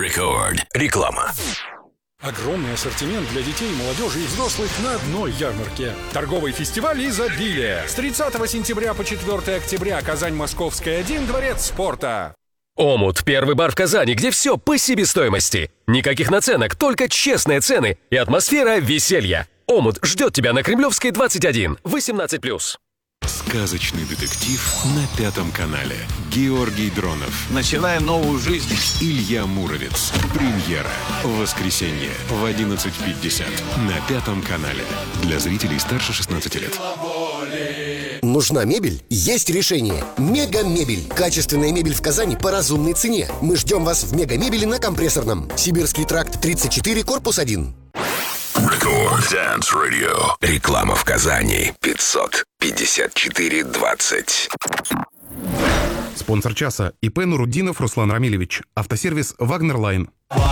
Рекорд. Реклама. Огромный ассортимент для детей, молодежи и взрослых на одной ярмарке. Торговый фестиваль «Изобилие». С 30 сентября по 4 октября. Казань, Московская, 1, Дворец спорта. Омут – первый бар в Казани, где все по себестоимости. Никаких наценок, только честные цены и атмосфера веселья. Омут ждет тебя на Кремлевской, 21, 18+. Сказочный детектив на Пятом канале. Георгий Дронов. Начинаем новую жизнь. Илья Муромец. Премьера. В воскресенье в 11:50 на Пятом канале. Для зрителей старше 16 лет. Нужна мебель? Есть решение. Мега-мебель. Качественная мебель в Казани по разумной цене. Мы ждем вас в Мега-мебели на Компрессорном. Сибирский тракт, 34, корпус 1. Рекорд Dance Radio. Реклама в Казани. 554-20. Спонсор часа ИП Нуруддинов Руслан Рамилевич. Автосервис «Вагнер Лайн».